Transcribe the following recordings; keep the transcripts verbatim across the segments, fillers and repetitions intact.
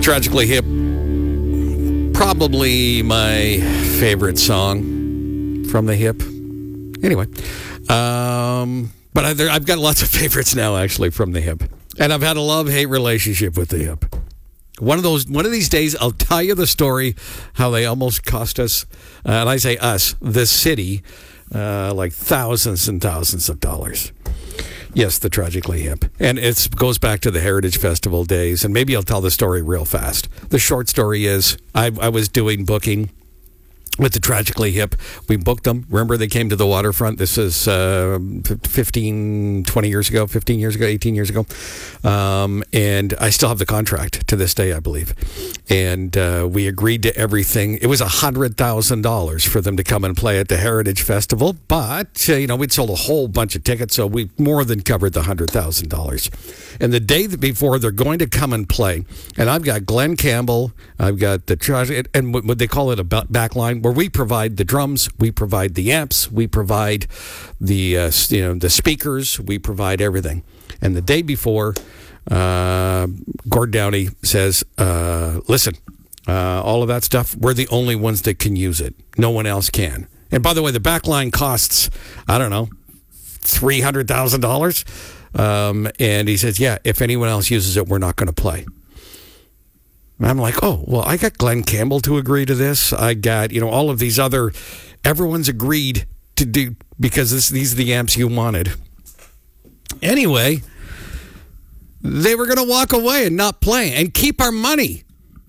Tragically Hip, probably my favorite song from the Hip. Anyway, um, but I, there, I've got lots of favorites now, actually, from the Hip. And I've had a love-hate relationship with the Hip. One of those, one of these days, I'll tell you the story how they almost cost us, uh, and I say us, the city, uh, like thousands and thousands of dollars. Yes, the Tragically Hip. And it goes back to the Heritage Festival days, and maybe I'll tell the story real fast. The short story is I, I was doing booking with the Tragically Hip. We booked them. Remember, they came to the waterfront. This is uh, fifteen, twenty years ago, fifteen years ago, eighteen years ago. Um, and I still have the contract to this day, I believe. And uh, we agreed to everything. It was one hundred thousand dollars for them to come and play at the Heritage Festival. But, uh, you know, we'd sold a whole bunch of tickets, so we more than covered the one hundred thousand dollars. And the day before, they're going to come and play. And I've got Glenn Campbell. I've got the Tragic, and what they call it a back line, where we provide the drums, we provide the amps, we provide the uh, you know the speakers, we provide everything. And the day before, uh, Gord Downey says, uh, listen, uh, all of that stuff, we're the only ones that can use it. No one else can. And by the way, the back line costs, I don't know, three hundred thousand dollars. Um, and he says, yeah, if anyone else uses it, we're not going to play. And I'm like, oh, well, I got Glenn Campbell to agree to this. I got, you know, all of these other, everyone's agreed to do, because this, these are the amps you wanted. Anyway, they were going to walk away and not play and keep our money.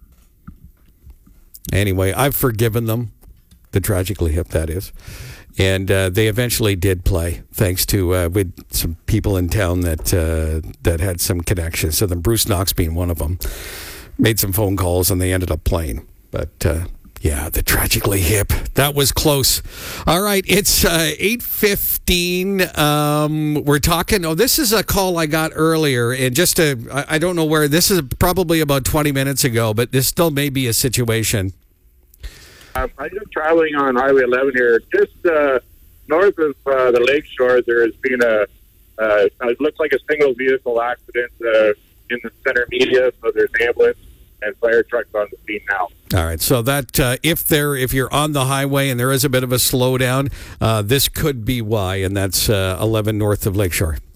Anyway, I've forgiven them, the Tragically Hip, that is. And uh, they eventually did play, thanks to uh, with some people in town that uh, that had some connections. So then Bruce Knox being one of them. Made some phone calls, and they ended up playing. But, uh, yeah, the Tragically Hip. That was close. All right, it's uh, eight fifteen. Um, we're talking... Oh, this is a call I got earlier. And just to... I, I don't know where... This is probably about twenty minutes ago, but this still may be a situation. Um, I'm just traveling on Highway eleven here. Just uh, north of uh, the lakeshore, there has been a... Uh, it looks like a single vehicle accident uh, in the center media, so there's ambulance and fire trucks on the scene now. All right, so that uh, if there, if you're on the highway and there is a bit of a slowdown, uh, this could be why, and that's uh, eleven north of Lakeshore.